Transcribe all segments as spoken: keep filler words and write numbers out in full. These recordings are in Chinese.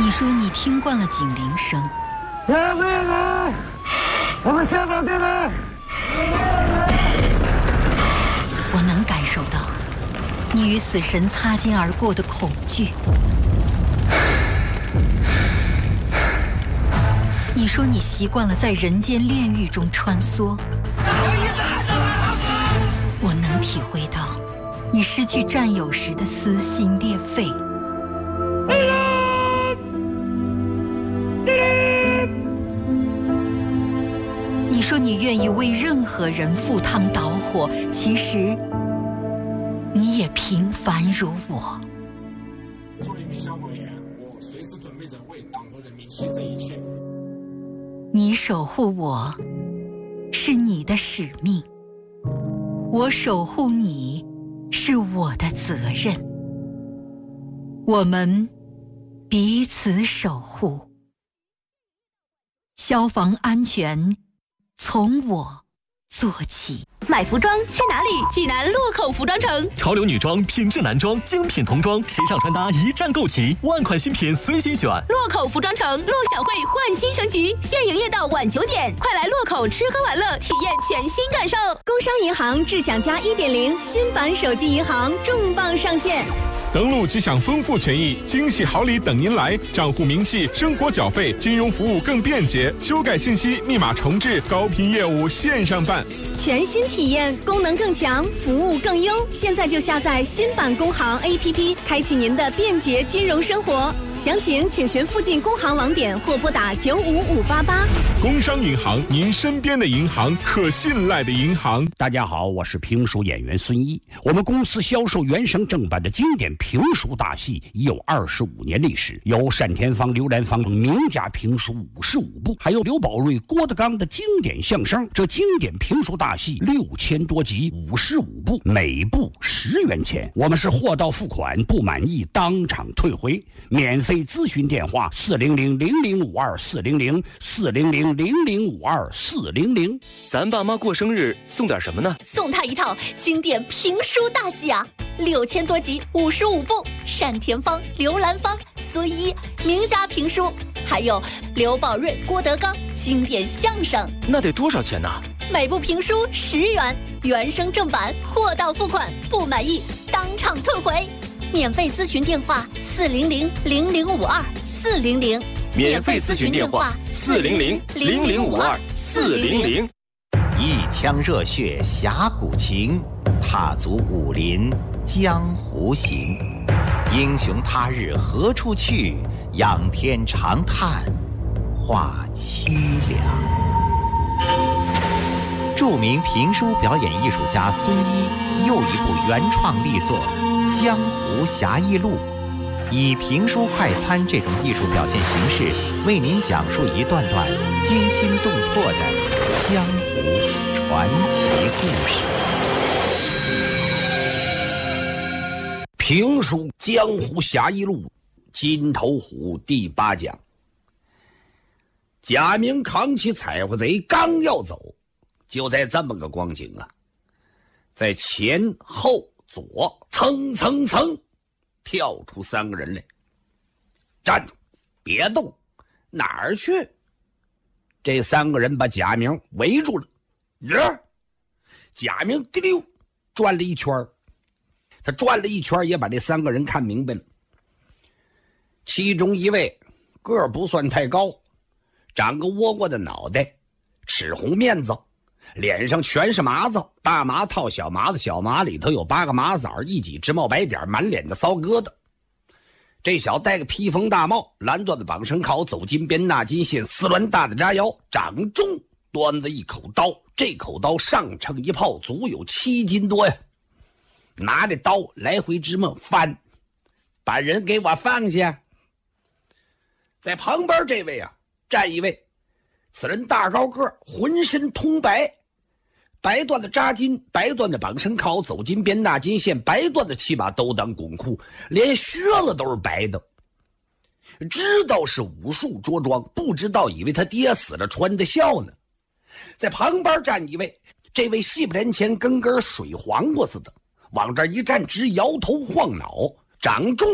你说你听惯了警铃声， 我们下到地来。 我能感受到你与死神擦肩而过的恐惧。你说你习惯了在人间炼狱中穿梭，我能体会到你失去战友时的撕心裂肺。你说你愿意为任何人赴汤蹈火，其实你也平凡如我。 作为一名消防员，我随时准备着为党和人民牺牲一切。 你守护我，是你的使命；我守护你，是我的责任。我们彼此守护，消防安全从我做起。 买服装去哪里？济南洛口服装城， 潮流女装、品质男装、精品童装、时尚穿搭一站购齐，万款新品随心选。 洛口服装城陆小慧焕新升级，现营业到晚九点，快来洛口吃喝玩乐，体验全新感受。 工商银行智享加 一点零 新版手机银行重磅上线。 登录即享丰富权益，惊喜好礼等您来！账户明细、生活缴费、金融服务更便捷，修改信息、密码重置，高频业务线上办。 全新体验，功能更强，服务更优。现在就下载新版工行 A P P， 开启您的便捷金融生活。详情请询附近工行网点或拨打九五五八八。 工商银行，您身边的银行，可信赖的银行。 大家好，我是评书演员孙一。我们公司销售原声正版的经典评书大戏已有二十五年历史，有单田芳、刘兰芳名家评书五十五部，还有刘宝瑞、郭德纲的经典相声。这经典评书大戏六千多集，五十五部，每部十元钱。我们是货到付款，不满意当场退回。免费咨询电话：四零零零零五二四零零四零零零零五二四零零。 咱爸妈过生日送点什么呢？ 送他一套经典评书大戏啊，六千多集，五十五部，单田芳、刘兰芳、孙一名家评书，还有刘宝瑞、郭德纲经典相声。 那得多少钱呢？ 每部评书十元，原声正版，货到付款，不满意当场退回。免费咨询电话：四零零零零五二四零零。 免费咨询电话：四零零零零五二四零零。 一腔热血侠骨情，踏足武林江湖行。英雄他日何处去？仰天长叹话凄凉。著名评书表演艺术家孙一又一部原创力作《江湖侠义录》，以评书快餐这种艺术表现形式，为您讲述一段段惊心动魄的江湖传奇故事。 评书《江湖侠义录》金头虎第八讲。贾明扛起彩绘贼刚要走，就在这么个光景啊，在前后左蹭蹭蹭跳出三个人来。站住，别动，哪儿去？这三个人把贾明围住了。呀，贾明滴溜转了一圈，他转了一圈也把这三个人看明白了。其中一位个儿不算太高，长个倭瓜的脑袋，赤红面子，脸上全是麻子，大麻套小麻子，小麻里头有八个麻枣，一挤直冒白点，满脸的骚疙瘩。这小戴个披风大帽，蓝缎的绑绳铐，走金边纳金线，丝鸾大的扎腰，掌中端着一口刀，这口刀上乘一炮，足有七斤多呀。拿着刀来回直么翻，把人给我放下。在旁边这位啊，站一位，此人大高个，浑身通白，白缎的扎金，白缎的绑绳铐，走金边纳金线，白缎的七把兜裆滚裤，连靴子都是白的。知道是武术着装，不知道以为他爹死了穿的孝呢。在旁边站一位，这位细不连前跟根水黄瓜似的，往这一站直摇头晃脑，掌中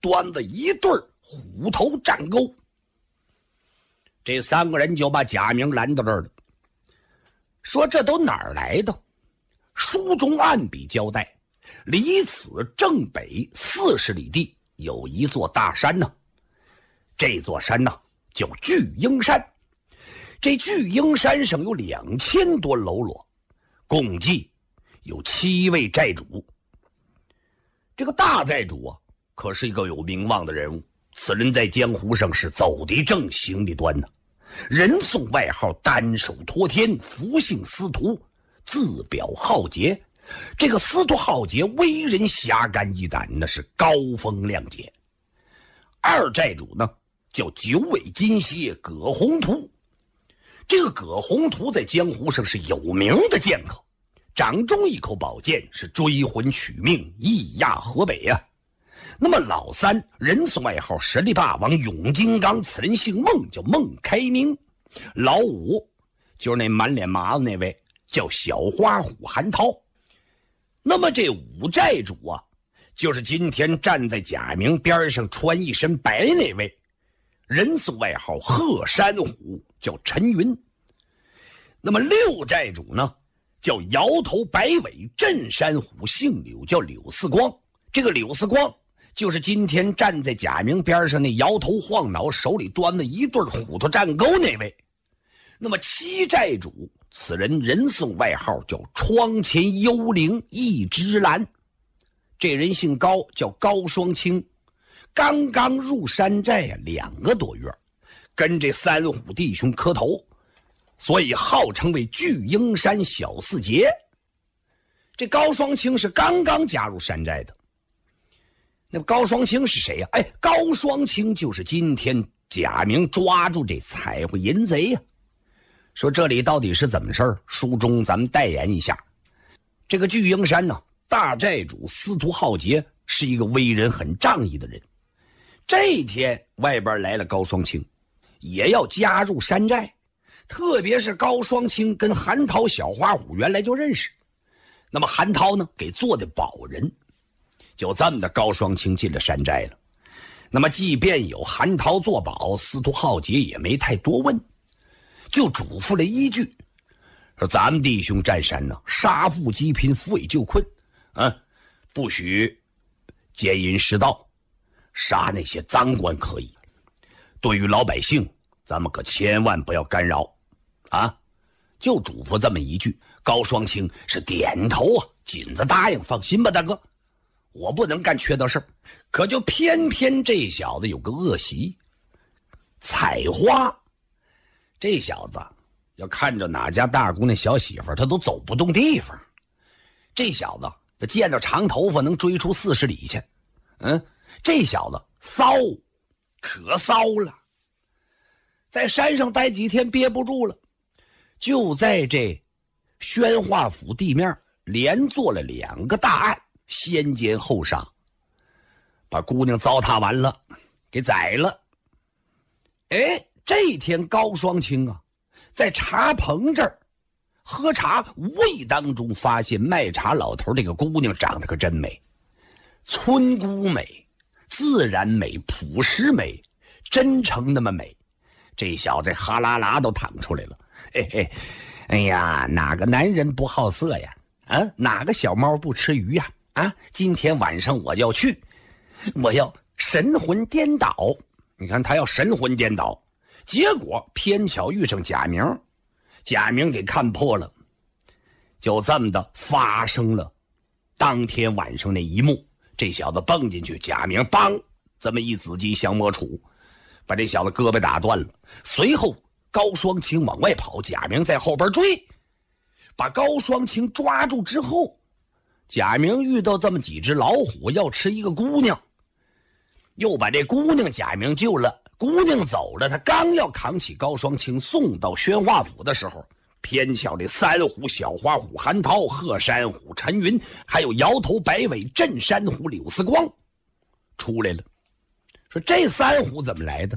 端着一对虎头战钩。这三个人就把贾明拦到这儿了，说这都哪儿来的？书中暗笔交代，离此正北四十里地有一座大山呢，这座山呢叫巨鹰山。这巨鹰山上有两千多喽啰，共计有七位寨主。这个大寨主啊，可是一个有名望的人物，此人在江湖上是走得正，行得端的，人送外号单手托天，福姓司徒，自表浩劫。这个司徒浩劫为人侠肝义胆，那是高风亮节。二寨主呢叫九尾金蝎葛宏图，这个葛宏图在江湖上是有名的剑客，掌中一口宝剑是追魂取命，义压河北啊。那么老三人送外号实力霸王永金刚，此人姓孟，叫孟开明。老五就是那满脸麻子那位，叫小花虎韩涛。那么这五寨主啊，就是今天站在贾明边上穿一身白那位，人送外号鹤山虎，叫陈云。那么六寨主呢叫摇头摆尾镇山虎，姓柳，叫柳四光。这个柳四光就是今天站在贾明边上那摇头晃脑手里端的一对虎头战钩那位。那么七寨主，此人人送外号叫窗前幽灵一枝兰，这人姓高，叫高双清，刚刚入山寨啊两个多月，跟这三虎弟兄磕头，所以号称为巨鹰山小四杰。这高双清是刚刚加入山寨的。那么高双清是谁呀、啊？哎，高双清就是今天贾明抓住这彩绘淫贼呀、啊。说这里到底是怎么事儿？书中咱们代言一下。这个巨鹰山呢，大寨主司徒浩劫是一个为人很仗义的人。这一天外边来了高双清，也要加入山寨。特别是高双清跟韩涛、小花虎原来就认识，那么韩涛呢给做的保人，就这么的高双清进了山寨了。那么即便有韩涛做保，司徒浩劫也没太多问，就嘱咐了一句，说咱们弟兄占山呢，杀富济贫，扶危救困，啊，不许奸淫失盗，杀那些赃官可以，对于老百姓咱们可千万不要干扰啊，就嘱咐这么一句。高双清是点头啊，紧着答应，放心吧大哥，我不能干缺德事儿。可就偏偏这小子有个恶习，采花。这小子要看着哪家大姑娘小媳妇，他都走不动地方。这小子见着长头发能追出四十里去，嗯，这小子骚，可骚了。在山上待几天憋不住了，就在这宣化府地面连做了两个大案，先奸后杀，把姑娘糟蹋完了，给宰了。哎，这一天高双清啊，在茶棚这儿喝茶，无意当中发现卖茶老头这个姑娘长得可真美，村姑美，自然美，朴实美，真诚那么美。这小子哈啦啦都淌出来了，嘿嘿，哎呀，哪个男人不好色呀？啊，哪个小猫不吃鱼呀？啊，今天晚上我要去，我要神魂颠倒。你看他要神魂颠倒，结果偏巧遇上贾明，贾明给看破了，就这么的发生了当天晚上那一幕。这小子蹦进去，贾明梆这么一子鸡降魔杵，把这小子胳膊打断了。随后高双清往外跑，贾明在后边追，把高双清抓住之后，贾明遇到这么几只老虎要吃一个姑娘，又把这姑娘贾明救了。姑娘走了，他刚要扛起高双清送到宣化府的时候，偏巧这三虎小花虎韩涛、鹤山虎陈云，还有摇头摆尾镇山虎柳四光出来了。说这三虎怎么来的？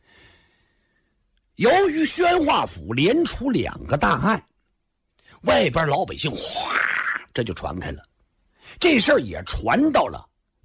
由于宣化府连出两个大案，外边老百姓哗这就传开了，这事儿也传到了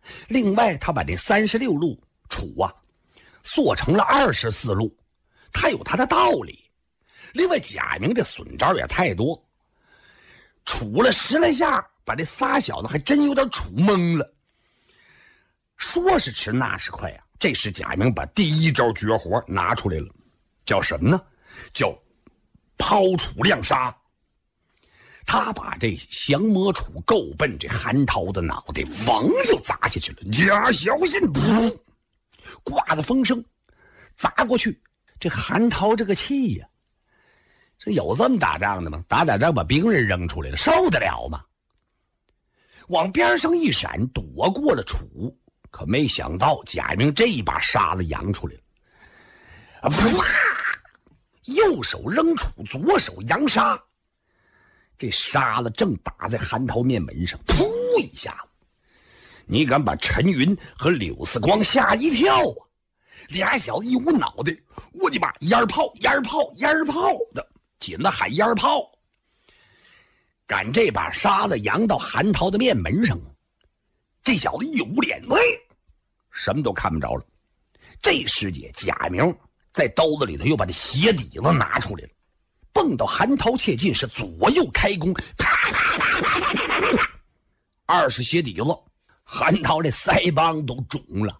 另外，他把这三十六路楚啊缩成了二十四路，他有他的道理。另外，贾明这损招也太多，杵了十来下，把这仨小子还真有点杵懵了。说是迟，那是快啊！这时贾明把第一招绝活拿出来了，叫什么呢？叫抛杵亮杀。他把这降魔杵够奔这韩涛的脑袋，嗡就砸下去了。呀，小心！噗，刮着风声砸过去。这韩涛这个气呀、啊，这有这么打仗的吗？打打仗把兵人扔出来了，受得了吗？往边上一闪，躲过了杵。可没想到贾明这一把沙子扬出来了，啊！噗，右手扔杵，左手扬沙。这沙子正打在韩涛面门上，噗一下子，你敢把陈云和柳四光吓一跳啊！俩小子一捂脑袋，我的妈，烟炮烟炮烟炮的，紧着喊烟炮。赶这把沙子扬到韩涛的面门上，这小子一捂脸，喂，什么都看不着了。这时节，贾明在兜子里头又把这鞋底子拿出来了，蹦到韩涛切近，是左右开弓，啪啪啪啪啪啪啪，二十鞋底子，韩涛这腮帮都肿了，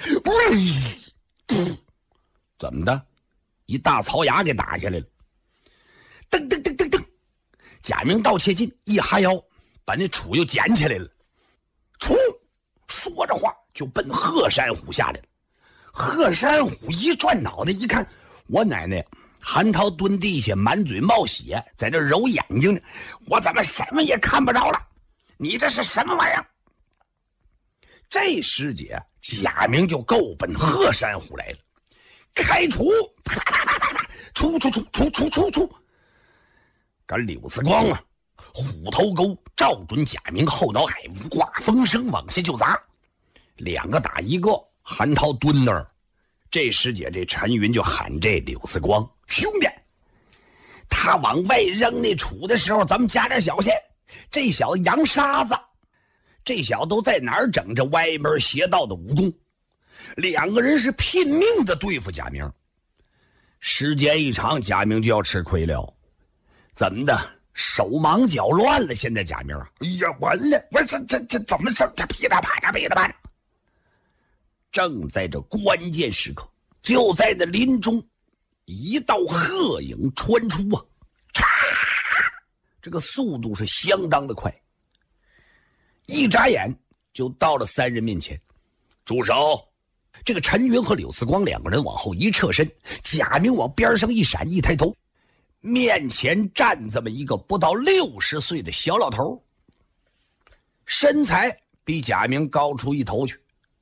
喂，怎么的？一大槽牙给打下来了，噔噔噔噔噔，贾明倒切近，一哈腰，把那杵又捡起来了，杵，说着话就奔鹤山虎下来了。鹤山虎一转脑袋一看，我奶奶！韩涛蹲地下，满嘴冒血，在这揉眼睛呢。我怎么什么也看不着了？你这是什么玩意儿？这时节，贾明就够奔鹤山虎来了，开除，出出出出出出出！赶柳四光啊，虎头钩照准贾明后脑海，刮风声往下就砸，两个打一个，韩涛蹲那儿。这时节，这陈云就喊这柳四光兄弟，他往外扔那杵的时候，咱们加点小心。这小子扬沙子，这小子都在哪儿整着歪门邪道的武功？两个人是拼命的对付贾明。时间一长，贾明就要吃亏了。怎么的？手忙脚乱了。现在贾明啊，哎呀，完了！我这这这怎么整？他噼里啪啦噼里啪啦。正在这关键时刻，就在这林中，一道鹤影穿出啊，嚓！这个速度是相当的快，一眨眼就到了三人面前。住手！这个陈云和柳四光两个人往后一侧身，贾明往边上一闪，一抬头，面前站这么一个不到六十岁的小老头，身材比贾明高出一头去。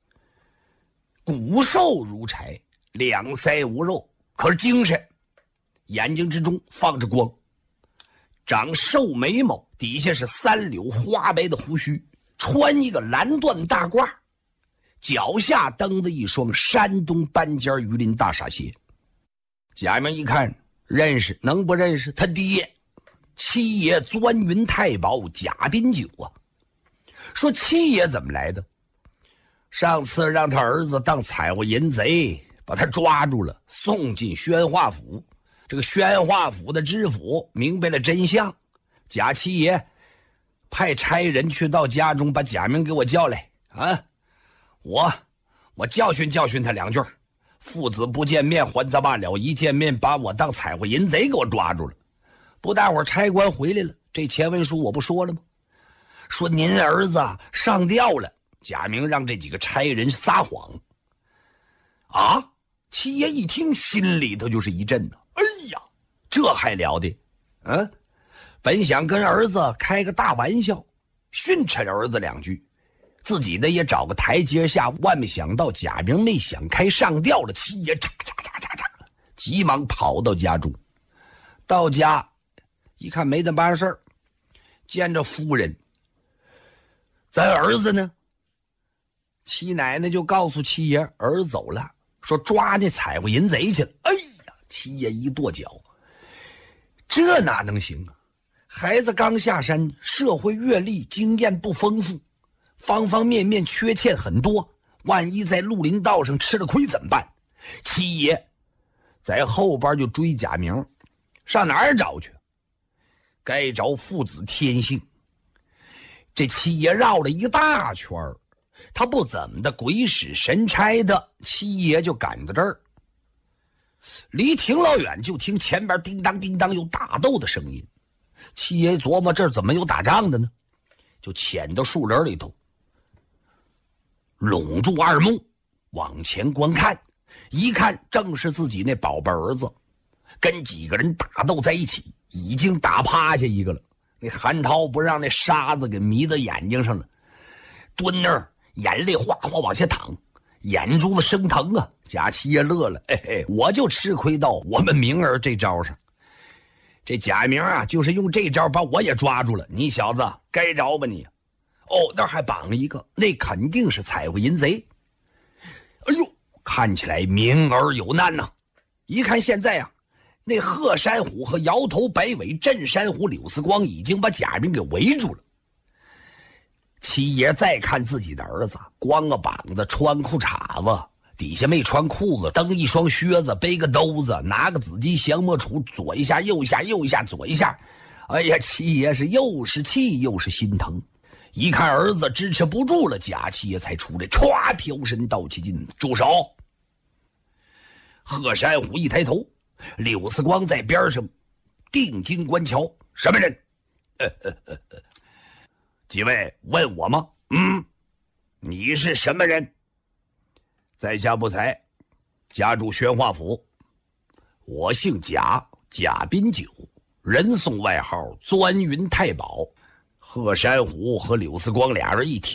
骨瘦如柴，两腮无肉，可是精神，眼睛之中放着光，长瘦眉毛，底下是三绺花白的胡须，穿一个蓝缎大褂，脚下蹬着一双山东单尖鱼鳞大傻鞋。贾明一看认识，能不认识？他爹七爷钻云太保贾宾九啊。说七爷怎么来的？上次让他儿子当采花淫贼，把他抓住了，送进宣化府。这个宣化府的知府明白了真相，贾七爷派差人去到家中，把贾明给我叫来啊！我我教训教训他两句。父子不见面还则罢了，一见面把我当采花淫贼给我抓住了。不大会儿差官回来了，这前文书我不说了吗？说您儿子上吊了。贾明让这几个差人撒谎。啊！七爷一听，心里头就是一震呢。哎呀，这还了得！嗯，本想跟儿子开个大玩笑，训斥儿子两句，自己呢也找个台阶下，万没想到贾明没想开，上吊了。七爷嚓嚓嚓嚓嚓，急忙跑到家中。到家一看没怎么办事儿，见着夫人，咱儿子呢？七奶奶就告诉七爷儿子走了，说抓那采花淫贼去了。哎呀，七爷一跺脚，这哪能行啊？孩子刚下山，社会阅历经验不丰富， 方方面面缺欠很多，万一在绿林道上吃了亏怎么办？七爷在后边就追贾明，上哪儿找去？该找父子天性。这七爷绕了一大圈儿，他不怎么的鬼使神差的，七爷就赶到这儿。离挺老远，就听前边叮当叮当有打斗的声音。七爷琢磨这儿怎么有打仗的呢？就潜到树林里头，拢住二目，往前观看。一看正是自己那宝贝儿子，跟几个人打斗在一起，已经打趴下一个了。那韩涛不让那沙子给迷到眼睛上了，蹲那儿眼泪哗哗往下淌，眼珠子生疼啊。贾七爷乐了，嘿嘿，我就吃亏到我们明儿这招上。这贾明啊，就是用这招把我也抓住了。你小子该着吧你？哦，那还绑了一个，那肯定是彩绘淫贼。哎呦，看起来明儿有难呐！一看现在啊，那贺山虎和摇头摆尾镇山虎柳四光已经把贾明给围住了。七爷再看自己的儿子，光个膀子，穿裤衩子，底下没穿裤子，蹬一双靴子，背个兜子，拿个紫金降魔杵，左一下右一下右一下左一下。哎呀，七爷是又是气又是心疼。一看儿子支持不住了，贾七爷才出来，歘，飘身倒起劲，住手！贺山虎一抬头，柳四光在边上定睛观瞧，什么人？呃呃呃呃几位问我吗？嗯，你是什么人？在下不才，家住宣化府，我姓贾，贾宾九，人送外号钻云太保。贺山虎和柳四光俩人一听